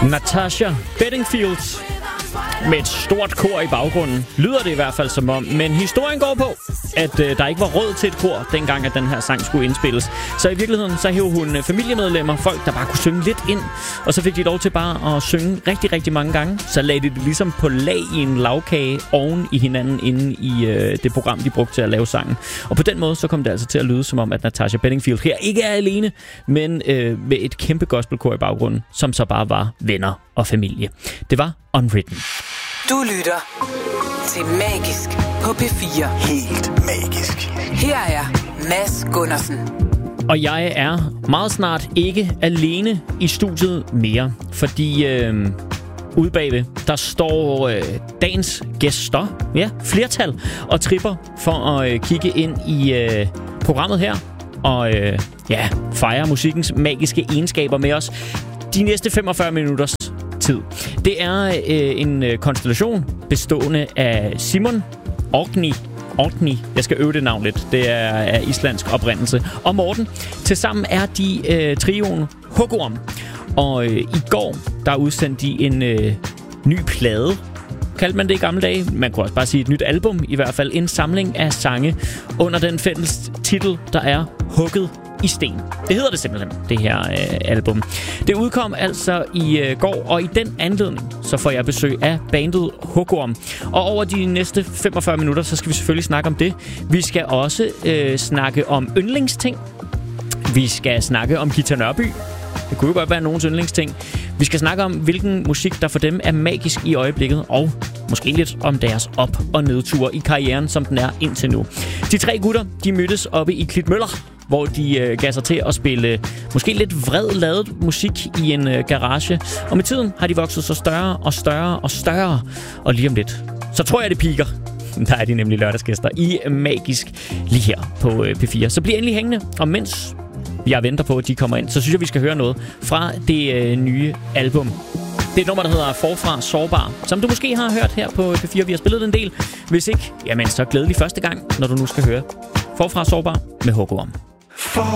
Natasha Bedingfield med et stort kor i baggrunden. Lyder det i hvert fald som om. Men historien går på, at der ikke var råd til et kor, dengang at den her sang skulle indspilles. Så i virkeligheden, så hævde hun familiemedlemmer, folk, der bare kunne synge lidt ind. Og så fik de lov til bare at synge rigtig, rigtig mange gange. Så lagde de det ligesom på lag i en lavkage oven i hinanden inde i det program, de brugte til at lave sangen. Og på den måde, så kom det altså til at lyde som om, at Natasha Bedingfield her ikke er alene, men med et kæmpe gospelkor i baggrunden, som så bare var venner og familie. Det var Unwritten. Du lytter til Magisk på P4. Helt magisk. Her er Mads Gundersen. Og jeg er meget snart ikke alene i studiet mere, fordi ude bagved, der står dagens gæster, ja, flertal, og tripper for at kigge ind i programmet her, og fejre musikkens magiske egenskaber med os de næste 45 minutters tid. Det er en konstellation bestående af Simon Orkney, jeg skal øve det navn lidt, det er af islandsk oprindelse, og Morten. Tilsammen er de trioen Hugorm. Og i går, der udsendte de en ny plade, kaldte man det i gamle dage. Man kunne også bare sige et nyt album, i hvert fald en samling af sange under den fælles titel, der er Hugget i sten. Det hedder det simpelthen, det her album. Det udkom altså i går, og i den anledning, så får jeg besøg af bandet Hugorm. Og over de næste 45 minutter, så skal vi selvfølgelig snakke om det. Vi skal også snakke om yndlingsting. Vi skal snakke om Ghita Nørby. Det kunne jo godt være nogens yndlingsting. Vi skal snakke om, hvilken musik, der for dem er magisk i øjeblikket, og måske lidt om deres op- og nedture i karrieren, som den er indtil nu. De tre gutter, de mødtes oppe i Klitmøller, hvor de gav sig til at spille måske lidt vredladet musik i en garage. Og med tiden har de vokset så større og større og større. Og lige om lidt, så tror jeg, det piker. Der er de nemlig lørdagsgæster i Magisk lige her på P4. Så bliv endelig hængende, og mens jeg venter på, at de kommer ind, så synes jeg, vi skal høre noget fra det nye album. Det er et nummer, der hedder Forfra Sårbar, som du måske har hørt her på P4. Vi har spillet en del. Hvis ikke, jamen så glædelig første gang, når du nu skal høre Forfra Sårbar med Hugorm.